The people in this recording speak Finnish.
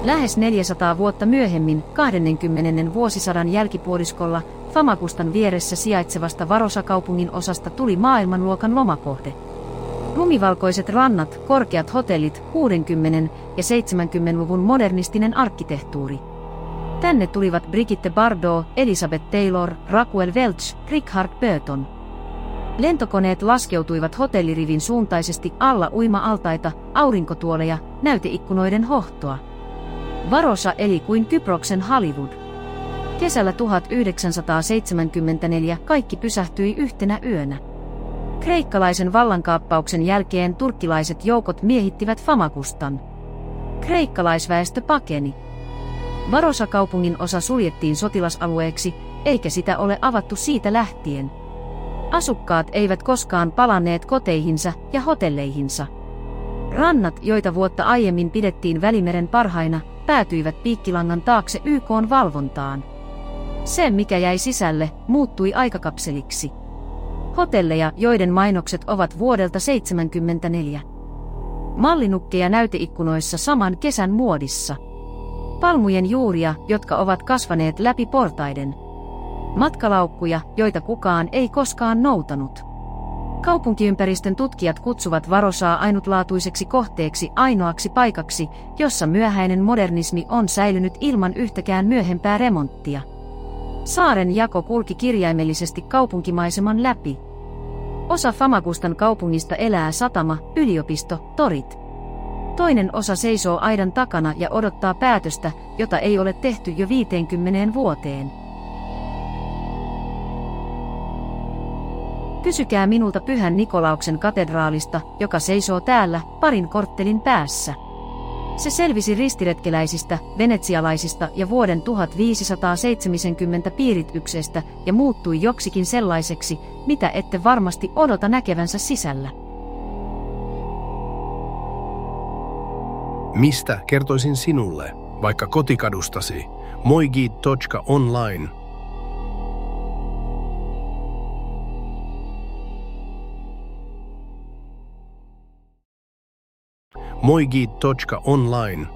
Lähes 400 vuotta myöhemmin, 20. vuosisadan jälkipuoliskolla, Famagustan vieressä sijaitsevasta Varosa-kaupungin osasta tuli maailmanluokan lomakohde. Lumivalkoiset rannat, korkeat hotellit, 60- ja 70-luvun modernistinen arkkitehtuuri. Tänne tulivat Brigitte Bardot, Elizabeth Taylor, Raquel Welch, Richard Burton. Lentokoneet laskeutuivat hotellirivin suuntaisesti alla uima-altaita, aurinkotuoleja, näyteikkunoiden hohtoa. Varosa eli kuin Kyproksen Hollywood. Kesällä 1974 kaikki pysähtyi yhtenä yönä. Kreikkalaisen vallankaappauksen jälkeen turkkilaiset joukot miehittivät Famagustan. Kreikkalaisväestö pakeni. Varosa-kaupungin osa suljettiin sotilasalueeksi, eikä sitä ole avattu siitä lähtien. Asukkaat eivät koskaan palanneet koteihinsa ja hotelleihinsa. Rannat, joita vuotta aiemmin pidettiin Välimeren parhaina, päätyivät piikkilangan taakse YK:n valvontaan. Se, mikä jäi sisälle, muuttui aikakapseliksi. Hotelleja, joiden mainokset ovat vuodelta 1974. Mallinukkeja näyteikkunoissa saman kesän muodissa. Palmujen juuria, jotka ovat kasvaneet läpi portaiden. Matkalaukkuja, joita kukaan ei koskaan noutanut. Kaupunkiympäristön tutkijat kutsuvat Varosaa ainutlaatuiseksi kohteeksi, ainoaksi paikaksi, jossa myöhäinen modernismi on säilynyt ilman yhtäkään myöhempää remonttia. Saaren jako kulki kirjaimellisesti kaupunkimaiseman läpi. Osa Famagustan kaupungista elää satama, yliopisto, torit. Toinen osa seisoo aidan takana ja odottaa päätöstä, jota ei ole tehty jo 50 vuoteen. Kysykää minulta Pyhän Nikolauksen katedraalista, joka seisoo täällä, parin korttelin päässä. Se selvisi ristiretkeläisistä, venetsialaisista ja vuoden 1570 piirityksestä ja muuttui joksikin sellaiseksi, mitä ette varmasti odota näkevänsä sisällä. Mistä kertoisin sinulle, vaikka kotikadustasi, moigit.online. moigit.online